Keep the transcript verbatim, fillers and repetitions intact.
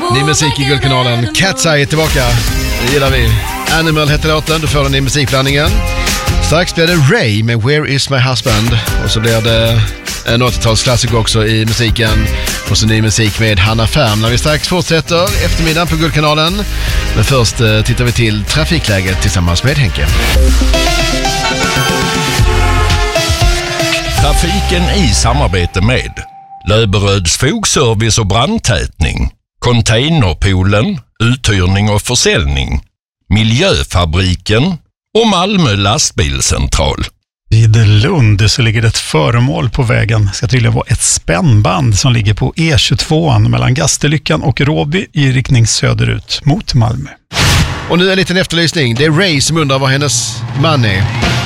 Ny musik i Guldkanalen. Cat's Eye är tillbaka. Det gillar vi. Animal heter låten. Du får den i musikblandningen. Strax blir det Ray med Where Is My Husband. Och så blir det en åttiotalsklassik också i musiken. Och så ny musik med Hanna Färm. När vi strax fortsätter eftermiddagen på Guldkanalen. Men först eh, tittar vi till trafikläget tillsammans med Henke. Trafiken i samarbete med Löberöds fogservice och brandtätning, Containerpoolen, uthyrning och försäljning, Miljöfabriken och Malmö lastbilscentral. Vid Lund så ligger det ett föremål på vägen. Det ska tydligen vara ett spännband som ligger på E tjugotvå mellan Gastelyckan och Råby i riktning söderut mot Malmö. Och nu en liten efterlysning. Det är Ray som undrar var hennes man är.